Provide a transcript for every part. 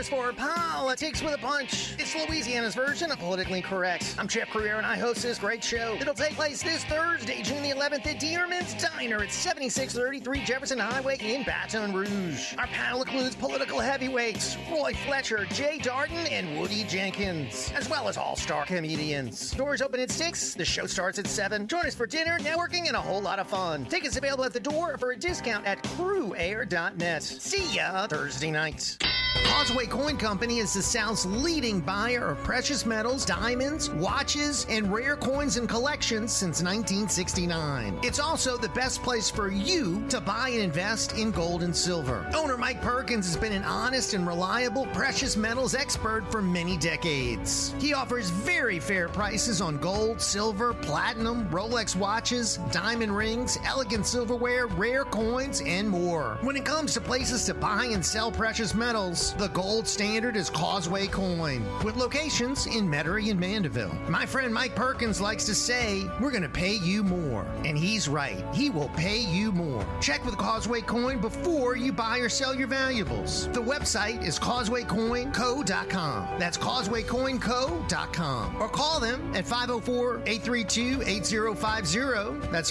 us for Politics with a Punch. It's Louisiana's version of Politically Correct. I'm Jeff Crouere, and I host this great show. It'll take place this Thursday, June the 11th at Dearman's Diner at 7633 Jefferson Highway in Baton Rouge. Our panel includes political heavyweights Roy Fletcher, Jay Darden, and Woody Jenkins, as well as all-star comedians. Doors open at 6. The show starts at 7. Join us for dinner, networking, and a whole lot of fun. Tickets available at the door for a discount at cruair.net. See ya Thursday night. Causeway Coin Company is the South's leading buyer of precious metals, diamonds, watches, and rare coins and collections since 1969. It's also the best place for you to buy and invest in gold and silver. Owner Mike Perkins has been an honest and reliable precious metals expert for many decades. He offers very fair prices on gold, silver, platinum, Rolex watches, diamond rings, elegant silverware, rare coins, and more. When it comes to places to buy and sell precious metals, the gold standard is Causeway Coin, with locations in Metairie and Mandeville. My friend Mike Perkins likes to say, we're going to pay you more. And he's right. He will pay you more. Check with Causeway Coin before you buy or sell your valuables. The website is causewaycoinco.com. That's causewaycoinco.com. Or call them at 504-832-8050. That's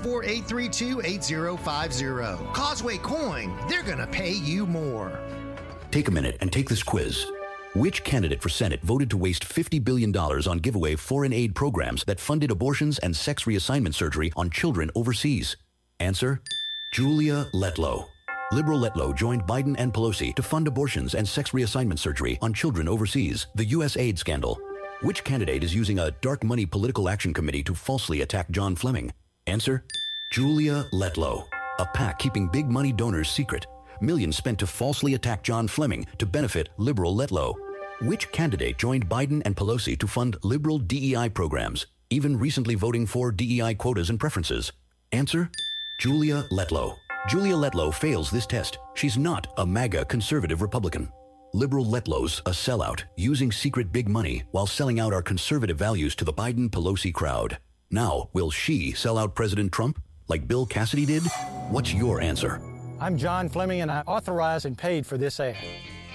504-832-8050. Causeway Coin, they're going to pay you more. Take a minute and take this quiz. Which candidate for Senate voted to waste $50 billion on giveaway foreign aid programs that funded abortions and sex reassignment surgery on children overseas? Answer: Julia Letlow. Liberal Letlow joined Biden and Pelosi to fund abortions and sex reassignment surgery on children overseas, the U.S. aid scandal. Which candidate is using a dark money political action committee to falsely attack John Fleming? Answer: Julia Letlow. A PAC keeping big money donors secret. Millions spent to falsely attack John Fleming to benefit liberal Letlow. Which candidate joined Biden and Pelosi to fund liberal DEI programs, even recently voting for DEI quotas and preferences? Answer: Julia Letlow. Julia Letlow fails this test. She's not a MAGA conservative Republican. Liberal Letlow's a sellout, using secret big money while selling out our conservative values to the Biden-Pelosi crowd. Now, will she sell out President Trump like Bill Cassidy did? What's your answer? I'm John Fleming, and I authorized and paid for this ad.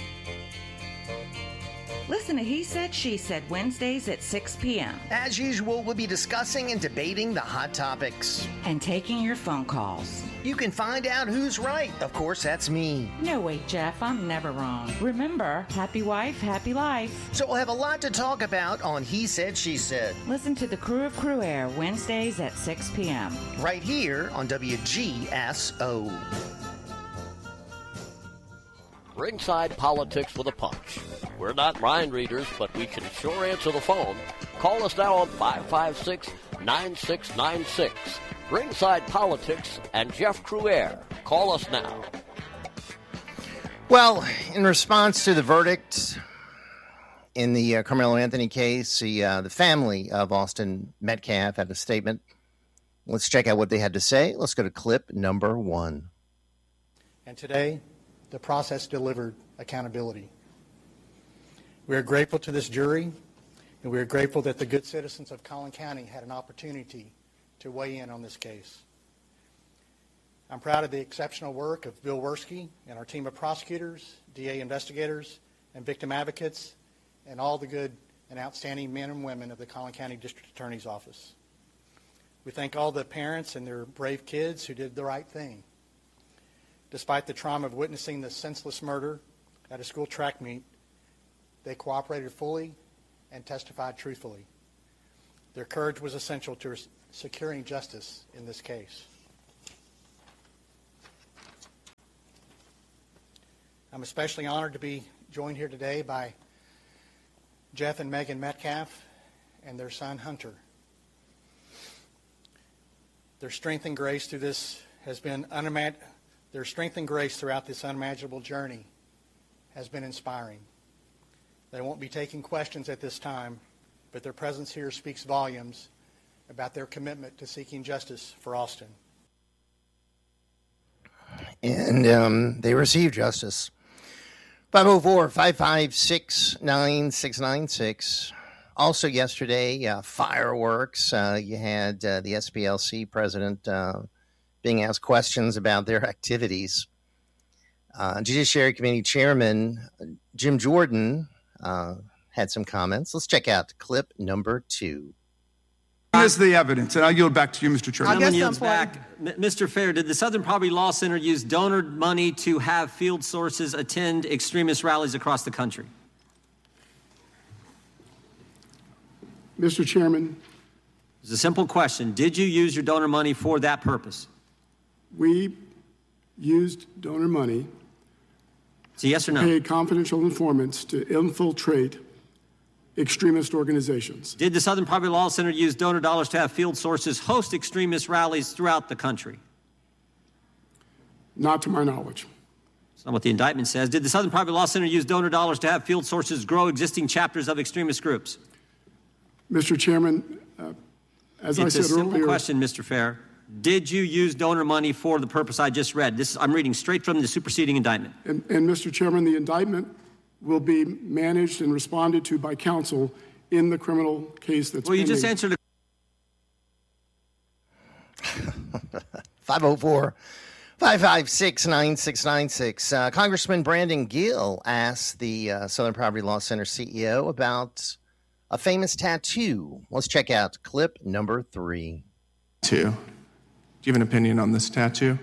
Listen to He Said, She Said, Wednesdays at 6 p.m. As usual, we'll be discussing and debating the hot topics. And taking your phone calls. You can find out who's right. Of course, that's me. No, wait, Jeff, I'm never wrong. Remember, happy wife, happy life. So we'll have a lot to talk about on He Said, She Said. Listen to the Crew of Crouere, Wednesdays at 6 p.m. Right here on WGSO. Ringside Politics with a Punch. We're not mind readers, but we can sure answer the phone. Call us now on 556-9696. Ringside Politics and Jeff Crouere. Call us now. Well, in response to the verdict in the Carmelo Anthony case, the family of Austin Metcalf had a statement. Let's check out what they had to say. Let's go to clip number 1. And today, the process delivered accountability. We are grateful to this jury, and we are grateful that the good citizens of Collin County had an opportunity to weigh in on this case. I'm proud of the exceptional work of Bill Werski and our team of prosecutors, DA investigators, and victim advocates, and all the good and outstanding men and women of the Collin County District Attorney's Office. We thank all the parents and their brave kids who did the right thing. Despite the trauma of witnessing the senseless murder at a school track meet, they cooperated fully and testified truthfully. Their courage was essential to securing justice in this case. I'm especially honored to be joined here today by Jeff and Megan Metcalf and their son Hunter. Their strength and grace through this has been Their strength and grace throughout this unimaginable journey has been inspiring. They won't be taking questions at this time, but their presence here speaks volumes about their commitment to seeking justice for Austin. And they received justice. 504-556-9696. Also yesterday, fireworks. You had the SPLC president being asked questions about their activities. Judiciary Committee Chairman Jim Jordan had some comments. Let's check out clip number 2. Here's the evidence, and I'll yield back to you, Mr. Chairman. Yields back. Mr. Fair, did the Southern Poverty Law Center use donor money to have field sources attend extremist rallies across the country? Mr. Chairman. It's a simple question. Did you use your donor money for that purpose? We used donor money. So yes or no? To pay confidential informants to infiltrate extremist organizations. Did the Southern Poverty Law Center use donor dollars to have field sources host extremist rallies throughout the country? Not to my knowledge. That's not what the indictment says. Did the Southern Poverty Law Center use donor dollars to have field sources grow existing chapters of extremist groups? Mr. Chairman, as I said earlier... It's a simple question, Mr. Fair. Did you use donor money for the purpose I just read? I'm reading straight from the superseding indictment. And Mr. Chairman, the indictment will be managed and responded to by counsel in the criminal case that's pending. You just answered a... 504-556-9696. Congressman Brandon Gill asked the Southern Poverty Law Center CEO about a famous tattoo. Let's check out clip number 3. Do you have an opinion on this tattoo?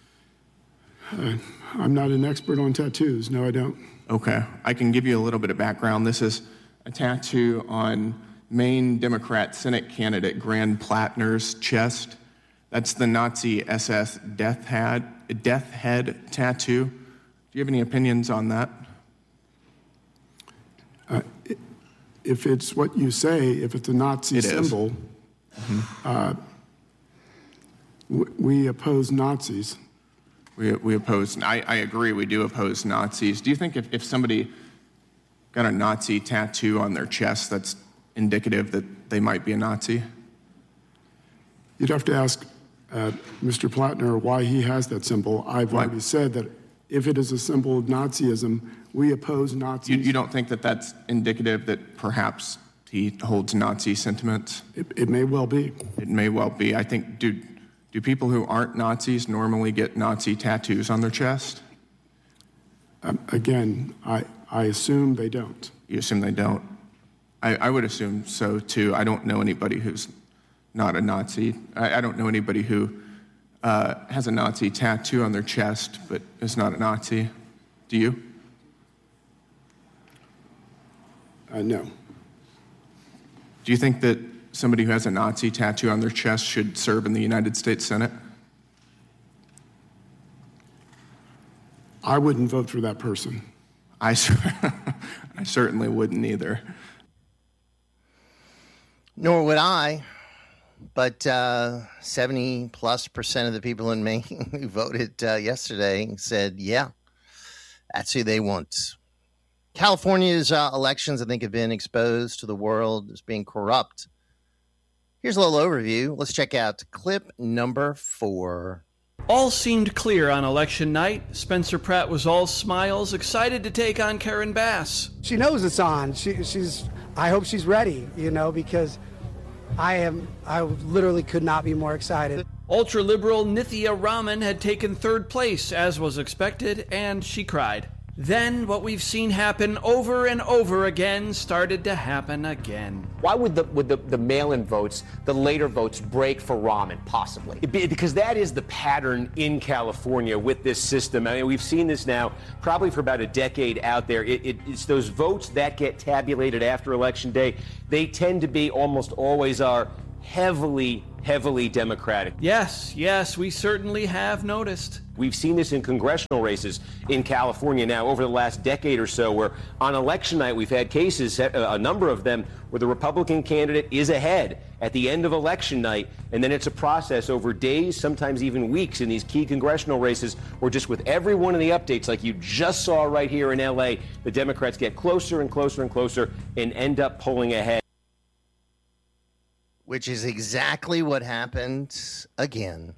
I'm not an expert on tattoos. No, I don't. Okay. I can give you a little bit of background. This is a tattoo on Maine Democrat Senate candidate Grand Plattner's chest. That's the Nazi SS death head tattoo. Do you have any opinions on that? If it's what you say, if it's a Nazi symbol, we oppose Nazis. We oppose, I agree, we do oppose Nazis. Do you think if somebody got a Nazi tattoo on their chest, that's indicative that they might be a Nazi? You'd have to ask Mr. Plattner why he has that symbol. I've already said that if it is a symbol of Nazism, we oppose Nazis. You don't think that that's indicative that perhaps he holds Nazi sentiments? It may well be. It may well be. I think, do people who aren't Nazis normally get Nazi tattoos on their chest? Again, I assume they don't. You assume they don't? I would assume so, too. I don't know anybody who's not a Nazi. I don't know anybody who has a Nazi tattoo on their chest but is not a Nazi. Do you? No. Do you think that somebody who has a Nazi tattoo on their chest should serve in the United States Senate? I wouldn't vote for that person. I certainly wouldn't either. Nor would I. But 70+% of the people in Maine who voted yesterday said, yeah, that's who they want. California's elections, I think, have been exposed to the world as being corrupt. Here's a little overview. Let's check out clip number 4. All seemed clear on election night. Spencer Pratt was all smiles, excited to take on Karen Bass. She knows it's on. I hope she's ready, because I literally could not be more excited. Ultra-liberal Nithya Raman had taken third place, as was expected, and she cried. Then what we've seen happen over and over again started to happen again. Why would the mail-in votes, the later votes, break for Raman, possibly? Because that is the pattern in California with this system. I mean, we've seen this now probably for about a decade out there. It's those votes that get tabulated after Election Day. They tend to be, almost always are, heavily Democratic. Yes, we certainly have noticed. We've seen this in congressional races in California now over the last decade or so, where on election night we've had cases, a number of them, where the Republican candidate is ahead at the end of election night, and then it's a process over days, sometimes even weeks, in these key congressional races, where just with every one of the updates, like you just saw right here in L.A., the Democrats get closer and closer and closer and end up pulling ahead. Which is exactly what happened again.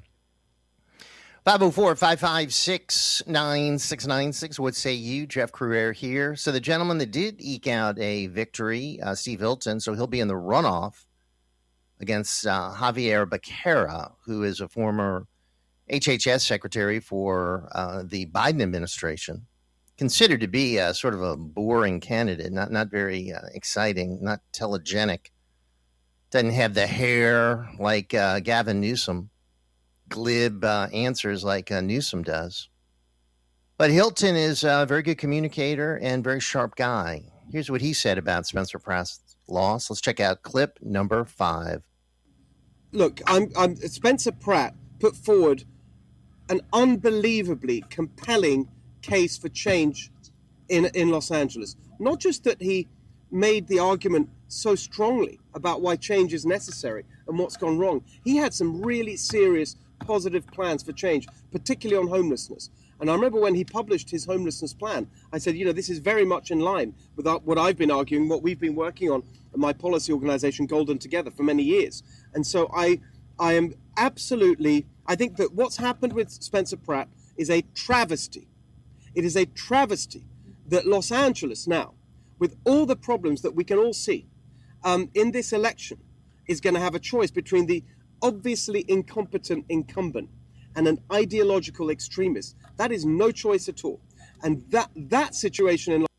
504-556-9696. What say you? Jeff Crouere here. So the gentleman that did eke out a victory, Steve Hilton, so he'll be in the runoff against Javier Becerra, who is a former HHS secretary for the Biden administration, considered to be sort of a boring candidate, not very exciting, not telegenic. Doesn't have the hair like Gavin Newsom, glib answers like Newsom does. But Hilton is a very good communicator and very sharp guy. Here's what he said about Spencer Pratt's loss. Let's check out clip number 5. Look, I'm Spencer Pratt put forward an unbelievably compelling case for change in Los Angeles. Not just that he made the argument so strongly about why change is necessary and what's gone wrong. He had some really serious positive plans for change, particularly on homelessness. And I remember when he published his homelessness plan, I said, this is very much in line with what I've been arguing, what we've been working on in my policy organization, Golden Together, for many years. And so I am absolutely, I think that what's happened with Spencer Pratt is a travesty. It is a travesty that Los Angeles now, with all the problems that we can all see in this election, is going to have a choice between the obviously incompetent incumbent and an ideological extremist. That is no choice at all. And that situation in...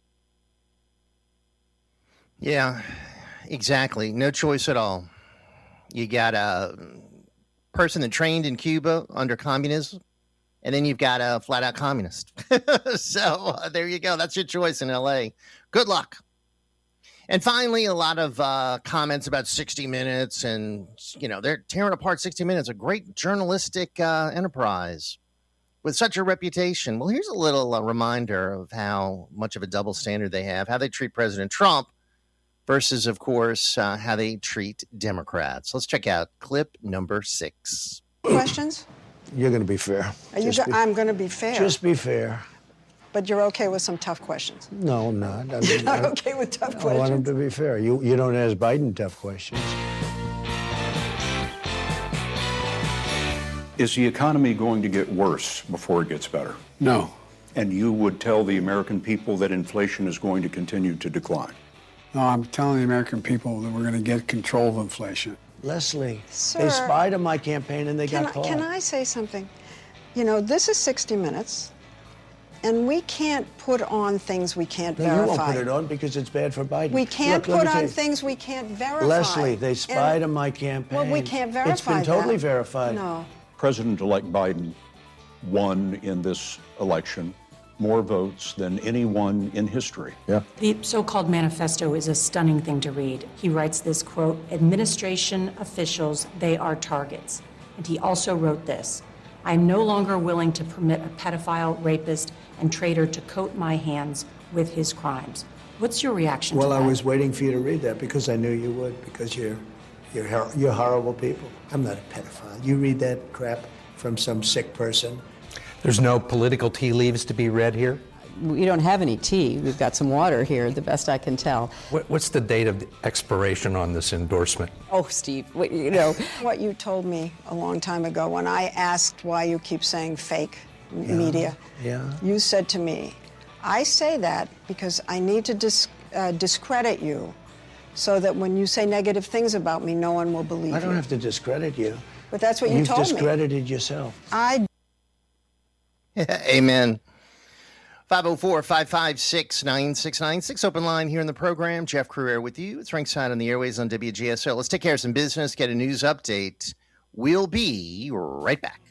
Yeah, exactly. No choice at all. You got a person that trained in Cuba under communism, and then you've got a flat-out communist. So there you go. That's your choice in L.A. Good luck. And finally, a lot of comments about 60 Minutes, and, they're tearing apart 60 Minutes, a great journalistic enterprise with such a reputation. Well, here's a little reminder of how much of a double standard they have, how they treat President Trump versus, of course, how they treat Democrats. Let's check out clip number 6. Questions? You're going to be fair. I'm going to be fair. Just be fair. But you're okay with some tough questions? No, I'm not. You're not okay with tough questions? I want him to be fair. You don't ask Biden tough questions. Is the economy going to get worse before it gets better? No. And you would tell the American people that inflation is going to continue to decline? No, I'm telling the American people that we're going to get control of inflation. Leslie, Sir, they spied on my campaign and they got caught. Can I say something? This is 60 Minutes. And we can't put on things we can't verify. You won't put it on because it's bad for Biden. We can't put on things we can't verify. Leslie, they spied on my campaign. Well, we can't verify It's been totally verified. No. President-elect Biden won in this election more votes than anyone in history. Yeah. The so-called manifesto is a stunning thing to read. He writes this, quote, "Administration officials, they are targets." And he also wrote this, "I am no longer willing to permit a pedophile, rapist, and traitor to coat my hands with his crimes." What's your reaction to that? Well, I was waiting for you to read that because I knew you would, because you're horrible people. I'm not a pedophile. You read that crap from some sick person. There's no political tea leaves to be read here? We don't have any tea. We've got some water here, the best I can tell. What's the date of the expiration on this endorsement? Oh, Steve, what you told me a long time ago when I asked why you keep saying fake media. Yeah. You said to me, I say that because I need to discredit you so that when you say negative things about me, no one will believe you. I don't have to discredit you. But that's what you told me. You've discredited yourself. Amen. 504-556-9696. Open line here in the program. Jeff Crouere with you. It's Ringside on the Airways on WGSO. Let's take care of some business, get a news update. We'll be right back.